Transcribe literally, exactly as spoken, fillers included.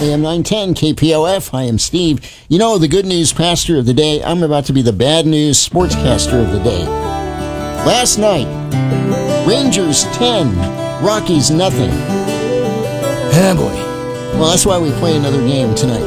A M nine ten K P O F. I am Steve. You know, the good news pastor of the day, I'm about to be the bad news sportscaster of the day. Last night, Rangers ten, Rockies nothing. Oh, boy. Well, that's why we play another game tonight.